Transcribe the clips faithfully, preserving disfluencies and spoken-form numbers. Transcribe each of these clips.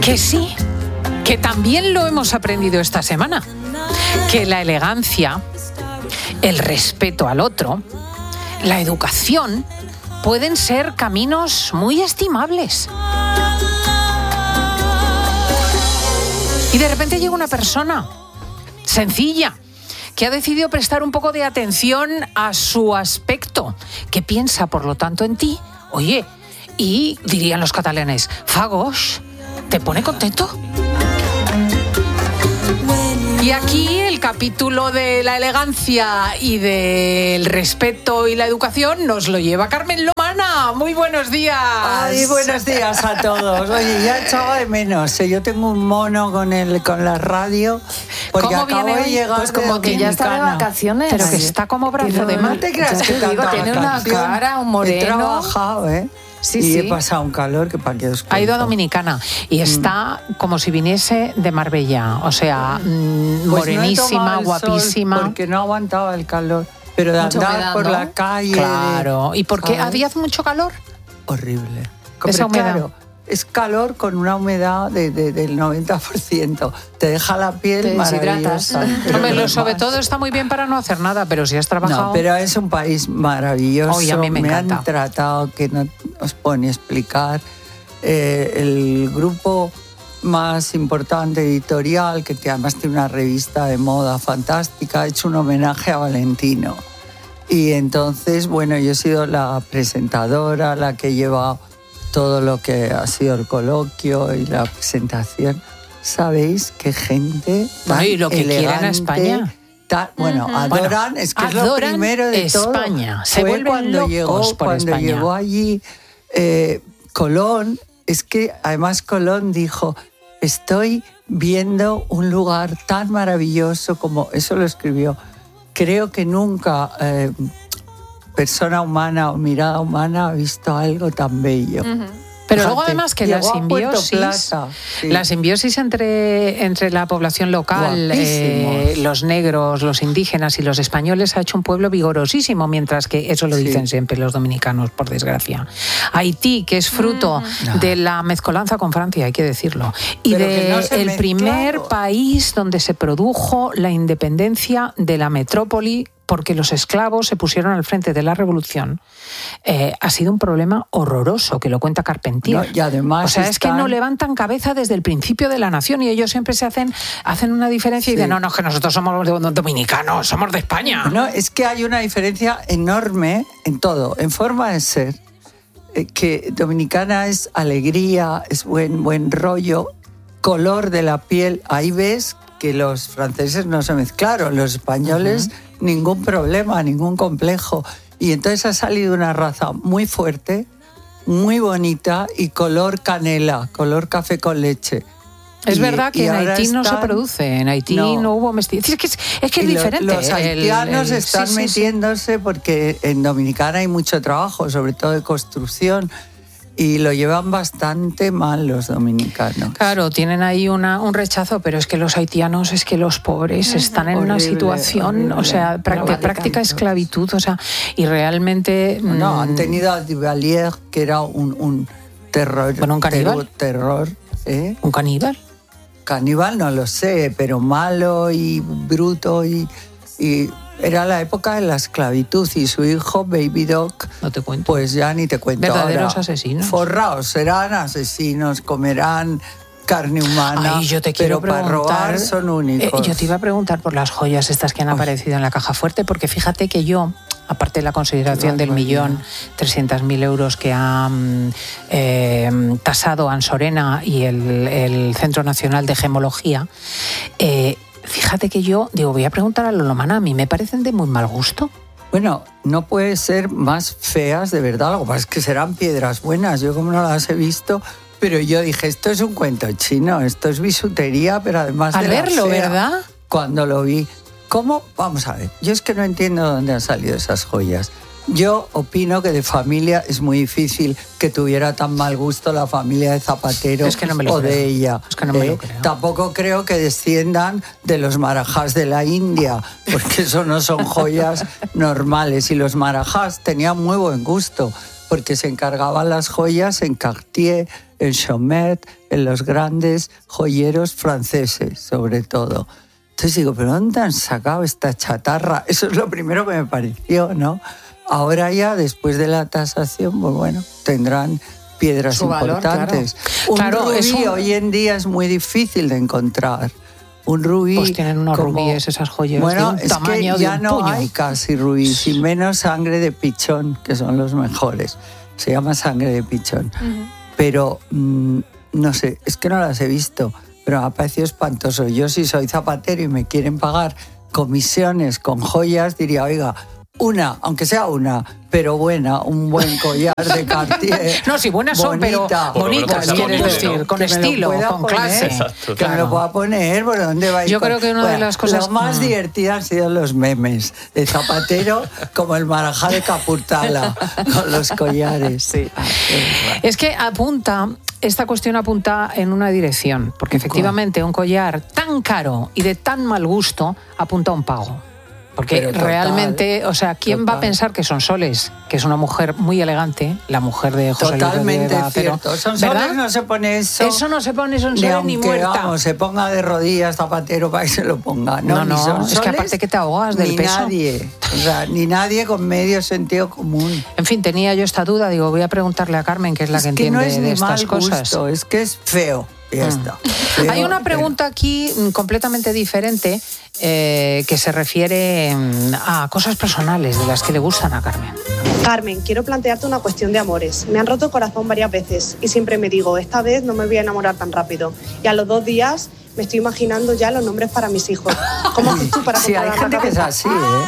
Que sí, que también lo hemos aprendido esta semana. Que la elegancia, el respeto al otro, la educación pueden ser caminos muy estimables. Y de repente llega una persona sencilla que ha decidido prestar un poco de atención a su aspecto, que piensa, por lo tanto, en ti. Oye, y dirían los catalanes, fagos, ¿te pone contento? Y aquí el capítulo de la elegancia y del respeto y la educación nos lo lleva Carmen Lomana. Muy buenos días. Ay, buenos días a todos. Oye, ya echaba de menos. Yo tengo un mono con el con la radio porque ¿Cómo acabo viene de hoy? llegar Pues como de que ya está de Dominicana. vacaciones. Pero que está como brazo de mar. No te creas que te digo, tanta tiene una vacación. cara, un moreno. He trabajado, ¿eh? Sí, y sí. he pasado un calor que para que os cuento. Ha ido a Dominicana y está mm. como si viniese de Marbella, o sea, mm, Pues morenísima, no he tomado el guapísima. sol porque no aguantaba el calor. Pero de Mucha andar humedad, por ¿no? la calle... Claro, ¿y por qué? ¿sabes? ¿Había mucho calor? Horrible. Esa Hombre, humedad. claro, es calor con una humedad de, de, del noventa por ciento. Te deja la piel Te deshidratas. maravillosa. Pero Hombre, lo no sobre más. todo está muy bien para no hacer nada, pero si has trabajado... No, pero es un país maravilloso. Oye, a mí me encanta. han tratado, que no os puedo ni explicar, eh, el grupo más importante editorial, que además tiene una revista de moda fantástica, ha hecho un homenaje a Valentino. Y entonces, bueno, yo he sido la presentadora, la que lleva todo lo que ha sido el coloquio y la presentación. ¿Sabéis qué gente tan Bueno, y lo que elegante, quieren a España. tan- bueno, Uh-huh. adoran, Bueno, es que es lo adoran primero de España. todo. Se Fue vuelven cuando locos llegó, por cuando España. llegó allí eh, Colón, es que además Colón dijo, estoy viendo un lugar tan maravilloso como, eso lo escribió, creo que nunca eh, persona humana o mirada humana ha visto algo tan bello. Uh-huh. Pero Fíjate, luego además que la llegó a Puerto simbiosis, Plata, sí. la simbiosis entre, entre la población local, eh, los negros, los indígenas y los españoles ha hecho un pueblo vigorosísimo, mientras que eso lo Sí. dicen siempre los dominicanos, por desgracia. Haití, que es fruto No. de la mezcolanza con Francia, hay que decirlo, y Pero de que no se el mezclaron. primer país donde se produjo la independencia de la metrópoli, porque los esclavos se pusieron al frente de la revolución, eh, ha sido un problema horroroso, que lo cuenta Carpentier. No, y además o sea, es que están- no levantan cabeza desde el principio de la nación y ellos siempre se hacen, hacen una diferencia y Sí. dicen, no, no, es que nosotros somos dominicanos, somos de España. No, es que hay una diferencia enorme en todo, en forma de ser, eh, que dominicana es alegría, es buen, buen rollo, color de la piel. Ahí ves que los franceses no se mezclaron, los españoles uh-huh. ningún problema, ningún complejo. Y entonces ha salido una raza muy fuerte, muy bonita y color canela, color café con leche. Es y, verdad que en Haití están, no se produce, en Haití no, no hubo mestizaje. Es que es, es, que es diferente. Los haitianos el, el, están sí, sí, metiéndose sí. porque en Dominicana hay mucho trabajo, sobre todo de construcción, y lo llevan bastante mal los dominicanos. Claro, tienen ahí una, un rechazo, pero es que los haitianos, es que los pobres están en horrible, una situación, horrible. o sea, de práctica esclavitud, o sea, y realmente... No, mmm, han tenido a Duvalier, que era un, un terror... Bueno, un caníbal. Terror, ¿eh? ¿Un caníbal? Caníbal no lo sé, pero malo y bruto y... y era la época de la esclavitud y su hijo, Baby Doc, no te cuento. Pues ya ni te cuento. Verdaderos ahora, asesinos. Forraos, serán asesinos, comerán carne humana. Ay, yo te quiero pero para robar son únicos. Eh, yo te iba a preguntar por las joyas estas que han Ay. aparecido en la caja fuerte, porque fíjate que yo, aparte de la consideración del millón trescientos mil euros que ha eh, tasado Ansorena y el, el Centro Nacional de Gemología, eh, fíjate que yo, digo, voy a preguntar a Lomana, a mí me parecen de muy mal gusto. Bueno, no puede ser más feas, de verdad. Lo que pasa es que serán piedras buenas. Yo como no las he visto, pero yo dije, esto es un cuento chino, esto es bisutería, pero además a de verlo, la fea, ¿verdad? Cuando lo vi. ¿Cómo? Vamos a ver. Yo es que no entiendo dónde han salido esas joyas. Yo opino que de familia es muy difícil que tuviera tan mal gusto la familia de Zapatero es que no me lo o creo. de ella. Es que no me ¿eh? lo creo. Tampoco creo que desciendan de los marajás de la India, porque eso no son joyas normales. Y los marajás tenían muy buen gusto, porque se encargaban las joyas en Cartier, en Chomet, en los grandes joyeros franceses, sobre todo. Entonces digo, ¿pero dónde han sacado esta chatarra? Eso es lo primero que me pareció, ¿no? Ahora ya, después de la tasación, pues bueno, tendrán piedras su valor, importantes. Claro. Un Claro, rubí es un... hoy en día es muy difícil de encontrar. Un rubí... Pues tienen unos como, rubíes, esas joyas, bueno, de un es tamaño que ya de un no puño. hay casi rubíes, y menos sangre de pichón, que son los mejores. Se llama sangre de pichón. Uh-huh. Pero, mmm, no sé, es que no las he visto, pero me ha parecido espantoso. Yo, si soy zapatero y me quieren pagar comisiones con joyas, diría, oiga, una, aunque sea una, pero buena, un buen collar de Cartier. No, si buenas son, bonita, pero bonitas, quieres decir, ¿no? Con que estilo, con poner, clase. Exacto, que claro. me lo pueda poner, ¿por dónde va a ir? Yo con... creo que una bueno, de las cosas... Lo más mm. divertido han sido los memes de Zapatero, como el Marajá de Capurtala, con los collares. Sí. Es que apunta... Esta cuestión apunta en una dirección, porque efectivamente un collar tan caro y de tan mal gusto apunta a un pago. Porque total, realmente, o sea, ¿quién total. va a pensar que Sonsoles, que es una mujer muy elegante, la mujer de José Luis Rodríguez? Totalmente cierto. Sonsoles no se pone eso. Eso no se pone Sonsoles ni, ni muerta. Vamos, se ponga de rodillas Zapatero para que se lo ponga. No, no, no Sonsoles, es que aparte que te ahogas del ni peso. Nadie, o sea, ni nadie con medio sentido común. En fin, tenía yo esta duda, digo, voy a preguntarle a Carmen, que es la es que, que entiende no es de ni estas mal cosas. Gusto, es que es feo. Ya está. Pero hay una pregunta aquí completamente diferente eh, que se refiere a cosas personales de las que le gustan a Carmen. Carmen, quiero plantearte una cuestión de amores. Me han roto el corazón varias veces y siempre me digo, esta vez no me voy a enamorar tan rápido. Y a los dos días me estoy imaginando ya los nombres para mis hijos. ¿Cómo haces tú para Sí, hay gente que es así,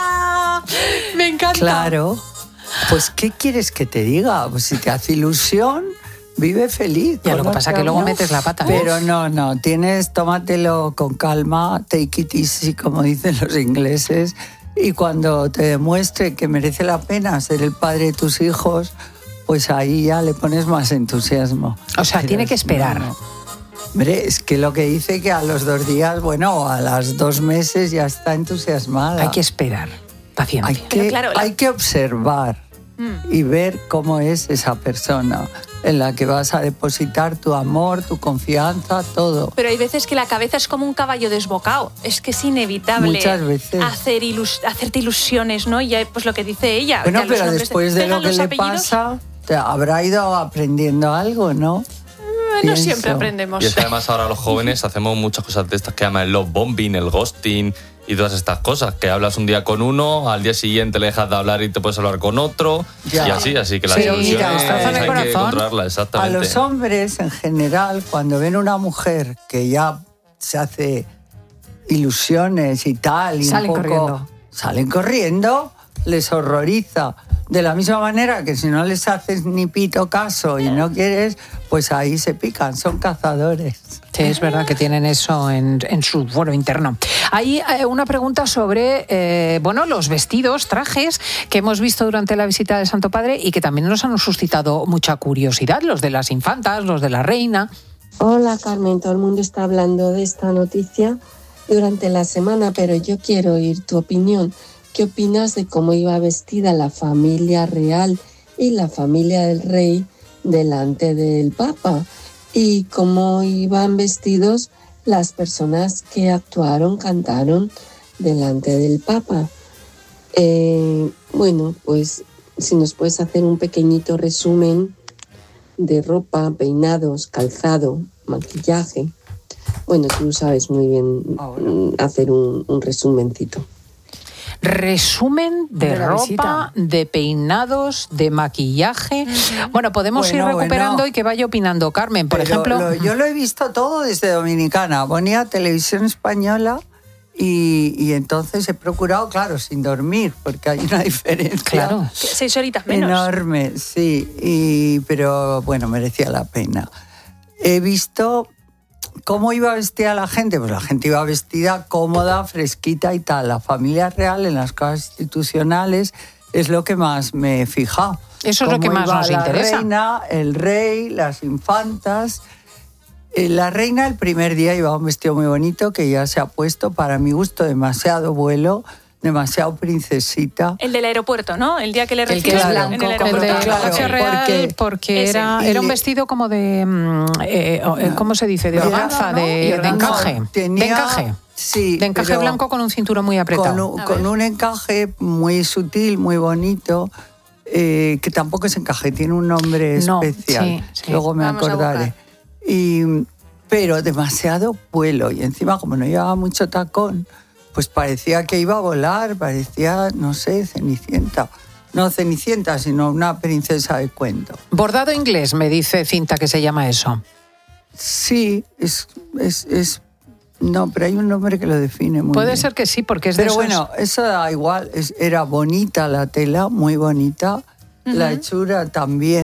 ¿eh? Me encanta. Claro. Pues, ¿qué quieres que te diga? Pues si te hace ilusión... Vive feliz. Ya, lo que pasa es que luego metes la pata. Pero no, no, tienes, tómatelo con calma, take it easy, como dicen los ingleses, y cuando te demuestre que merece la pena ser el padre de tus hijos, pues ahí ya le pones más entusiasmo. O sea, pero tiene que esperar. No, no. Hombre, es que lo que dice que a los dos días, bueno, a los dos meses ya está entusiasmada. Hay que esperar, paciencia. Hay que, claro, la... hay que observar mm. y ver cómo es esa persona en la que vas a depositar tu amor, tu confianza, todo. Pero hay veces que la cabeza es como un caballo desbocado. Es que es inevitable. Muchas veces. Hacer ilus- hacerte ilusiones, ¿no? Y ya, pues lo que dice ella. Bueno, pero después de lo que le pasa, te habrá ido aprendiendo algo, ¿no? Eh, no siempre aprendemos. Y es que además ahora los jóvenes hacemos muchas cosas de estas que llaman el love bombing, el ghosting y todas estas cosas, que hablas un día con uno, al día siguiente le dejas de hablar y te puedes hablar con otro, ya. y así, así que las sí, ilusiones mira, hay que controlarlas, exactamente. A los hombres, en general, cuando ven una mujer que ya se hace ilusiones y tal, y salen un poco, corriendo. Salen corriendo, les horroriza. De la misma manera que si no les haces ni pito caso y no quieres, pues ahí se pican, son cazadores. Sí, es verdad que tienen eso en, en su fuero interno. Hay eh, una pregunta sobre eh, bueno, los vestidos, trajes que hemos visto durante la visita del Santo Padre y que también nos han suscitado mucha curiosidad, los de las infantas, los de la reina. Hola Carmen, todo el mundo está hablando de esta noticia durante la semana, pero yo quiero oír tu opinión. ¿Qué opinas de cómo iba vestida la familia real y la familia del rey delante del Papa? Y cómo iban vestidos las personas que actuaron, cantaron delante del Papa. Eh, bueno, pues si nos puedes hacer un pequeñito resumen de ropa, peinados, calzado, maquillaje. Bueno, tú sabes muy bien hacer un, un resumencito. Resumen de, de ropa, visita. De peinados, de maquillaje. Uh-huh. Bueno, podemos bueno, ir recuperando bueno. Y que vaya opinando Carmen, por Pero ejemplo. Lo, yo lo he visto todo desde Dominicana. Ponía televisión española y, y entonces he procurado, claro, sin dormir, porque hay una diferencia. Claro. Seis horitas menos. Enorme, sí. Y, pero bueno, merecía la pena. He visto... ¿Cómo iba vestida la gente? Pues la gente iba vestida cómoda, fresquita y tal. La familia real en las cosas institucionales es lo que más me he fijado. Eso es lo que más nos la interesa. La reina, el rey, las infantas. La reina el primer día iba un vestido muy bonito que ya se ha puesto, para mi gusto, demasiado vuelo. demasiado princesita. El del aeropuerto, ¿no? El día que le El que reciben es en blanco, el el aeropuerto. de Claro, Palacio Real, porque- porque, Ese. era, Y era un le- vestido como de, mm, eh, eh, ¿cómo se dice? De Era- organza, ¿no? de, Y de organza. encaje. Tenía- de encaje. Sí, De encaje pero blanco con un cinturón muy con, apretado. un, A con ver. un encaje muy sutil, muy bonito, eh, que tampoco es encaje, tiene un nombre No, especial. sí, sí. Luego me Vamos a acordaré. Y, pero demasiado vuelo. Y encima, como no llevaba mucho tacón, pues parecía que iba a volar, parecía, no sé, Cenicienta. No Cenicienta, sino una princesa de cuento. Bordado inglés, me dice Cinta que se llama eso. Sí, es, es, es- no, pero hay un nombre que lo define muy Puede bien. ser que sí, porque es de Pero esos- bueno, eso da igual, es- era bonita la tela, muy bonita, la hechura también,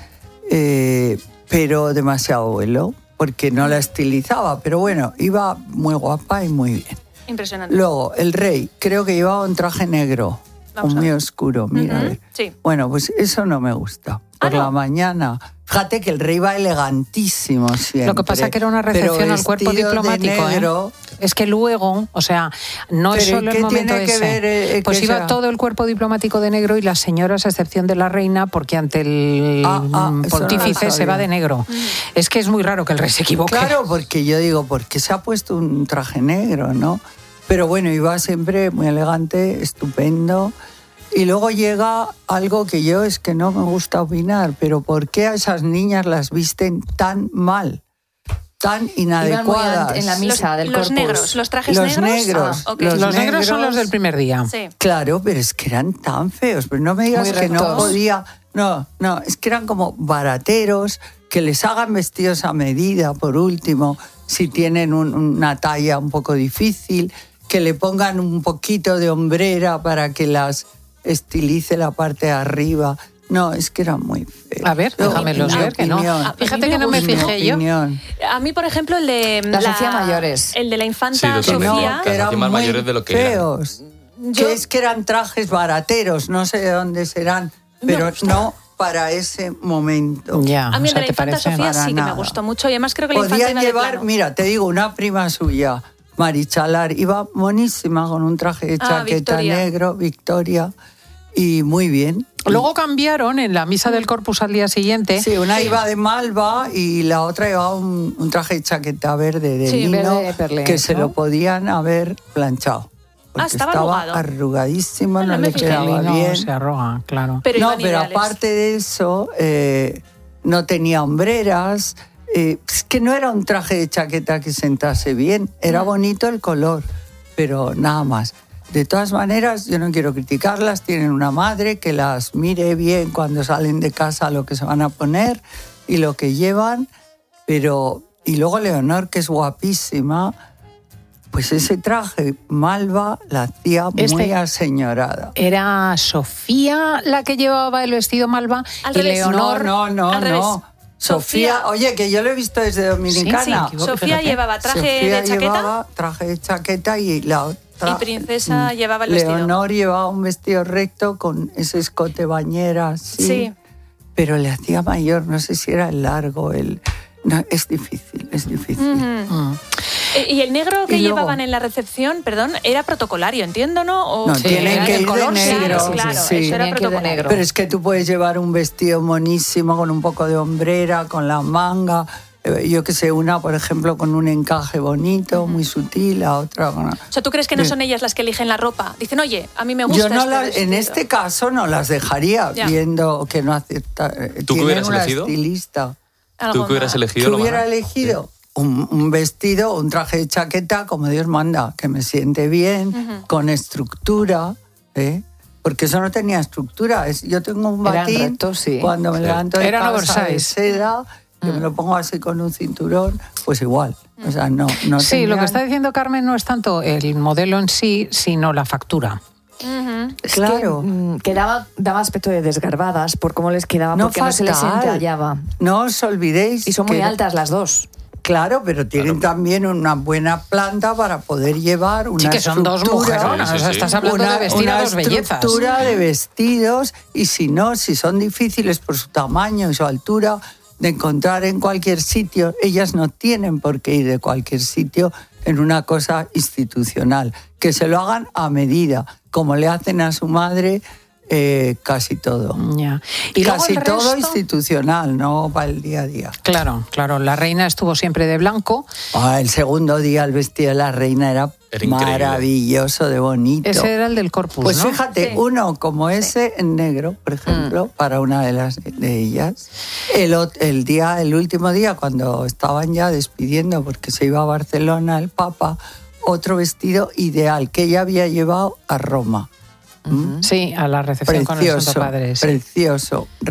eh, pero demasiado vuelo, porque no la estilizaba, pero bueno, iba muy guapa y muy bien. Impresionante. Luego, el rey, creo que llevaba un traje negro, Vamos a muy ver. oscuro, mira, a Ujú, ver. sí. Bueno, pues eso no me gusta. Ah, Por ¿no? la mañana. Fíjate que el rey va elegantísimo siempre. Lo que pasa es que era una pero recepción al cuerpo vestido de diplomático, ¿eh? negro, Es que luego, o sea, no es Pero solo ¿qué el momento tiene que ese. ver, eh, eh, pues que iba sea? todo el cuerpo diplomático de negro y las señoras, a excepción de la reina, porque ante el Ah, ah, mm, eso no lo pontífice se sabía. va de negro. Es que es muy raro que el rey se equivoque. Claro, porque yo digo, ¿por qué se ha puesto un traje negro, no? Pero bueno, iba siempre muy elegante, estupendo. Y luego llega algo que yo es que no me gusta opinar, pero ¿por qué a esas niñas las visten tan mal, tan Iban muy inadecuadas? ant- en la Los, misa del los corpus. negros, los trajes Los negros. negros, Ah, ok. los Los negros son negros- los del primer día. Sí. Claro, pero es que eran tan feos. Pero no me digas Muy que no rectos. podía. No, no, es que eran como barateros, que les hagan vestidos a medida, por último, si tienen un- una talla un poco difícil, que le pongan un poquito de hombrera para que las estilice la parte de arriba. No, es que eran muy feos. A ver, Yo, déjamelos mi ver, que no. opinión, Ah, Fíjate A mí que me no me gusta. fijé mi yo. opinión. A mí, por ejemplo, el de... Las la- hacía mayores. El de la Sí, infanta totalmente. Que no, Sofía. que Las eran hacía más muy mayores de lo que eran. feos. Yo- Que es que eran trajes barateros, no sé de dónde serán, pero no para ese momento. Ya, A mí o el sea, de la ¿te infanta parece? Sofía Para sí que me nada. gustó mucho y además creo que la infanta Podían iba de llevar, plano. mira, te digo, una prima suya, Marichalar, iba monísima con un traje de Ah, chaqueta Victoria. negro, Victoria, y muy bien. Luego cambiaron en la misa del Corpus al día siguiente. Sí, una iba de malva y la otra llevaba un, un traje de chaqueta verde de Sí, lino verde perlé, que se ¿no? lo podían haber planchado. Porque Ah, estaba arrugado. arrugadísimo, Ah, no no me le fijé. quedaba El lino bien. se arroga, claro. Pero no, iban pero ideales. aparte de eso, eh, no tenía hombreras. eh, es que no era un traje de chaqueta que sentase bien. Era bonito el color, pero nada más. De todas maneras, yo no quiero criticarlas. Tienen una madre que las mire bien cuando salen de casa lo que se van a poner y lo que llevan. Pero, y luego Leonor, que es guapísima, pues ese traje malva la hacía muy Este- aseñorada. Era Sofía la que llevaba el vestido malva Al y revés. Leonor. No, no, Al no, revés. no. Sofía, Sofía- oye, que yo lo he visto desde Dominicana. Sí, sí, Sofía fíjate. llevaba traje Sofía de chaqueta llevaba traje de chaqueta y la otra. y Princesa mm, llevaba el vestido. Leonor llevaba un vestido recto con ese escote bañera, así. Sí. Pero le hacía mayor, no sé si era el largo, el. No, es difícil, es difícil. Ujú. Mm. Eh, ¿Y el negro que Y luego- llevaban en la recepción, perdón, era protocolario, entiendo, no? ¿O No, Sí, tienen era que del ir de color, sí, negro. Claro, claro, sí. eso era Tenían que ir de protocolario. negro. Pero es que tú puedes llevar un vestido monísimo con un poco de hombrera, con la manga. eh, Yo que sé, una, por ejemplo, con un encaje bonito, muy sutil, la otra con... O sea, ¿tú crees que no Sí. son ellas las que eligen la ropa? Dicen, oye, a mí me gusta Yo no este las- en vestido. este caso no las dejaría, Ya. viendo que no acepta. ¿Tú qué tienen hubieras una elegido? estilista. Algo ¿Tú qué hubieras más. elegido? ¿Qué lo hubiera más? elegido? Un, un vestido, un traje de chaqueta, como Dios manda, que me siente bien, con estructura, ¿eh? Porque eso no tenía estructura. Es, yo tengo un Eran batín, rectos, sí. cuando me Sí. levanto de Eran casa de oversize. seda, que me lo pongo así con un cinturón, pues igual. O sea, no, no Sí, lo tenían- que está diciendo Carmen no es tanto el modelo en sí, sino la factura. Ujú. Es Claro. que, mm, que daba, daba aspecto de desgarbadas por cómo les quedaba, No, porque no se les fatal. entallaba. No os olvidéis. Y son muy que- altas las dos. Claro, pero tienen también una buena planta para poder llevar una Sí, que son dos estructura, mujeronas. Sí, sí, o sea, sí. estás hablando una, de vestir una a dos bellezas. estructura de vestidos y si no, si son difíciles por su tamaño y su altura de encontrar en cualquier sitio, ellas no tienen por qué ir de cualquier sitio en una cosa institucional, que se lo hagan a medida, como le hacen a su madre eh, casi todo. Ya. Y casi luego el todo resto, institucional, no para el día a día. Claro, claro, la reina estuvo siempre de blanco. Ah, el segundo día el vestido de la reina era, Era increíble. maravilloso, de bonito. Ese era el del Corpus, Pues ¿no? fíjate, Sí. uno como ese en negro, por ejemplo, mm. para una de las de ellas. El, el día, el último día, cuando estaban ya despidiendo porque se iba a Barcelona el Papa, otro vestido ideal que ella había llevado a Roma. Sí, a la recepción Precioso, con el Santo Padre. Sí. precioso.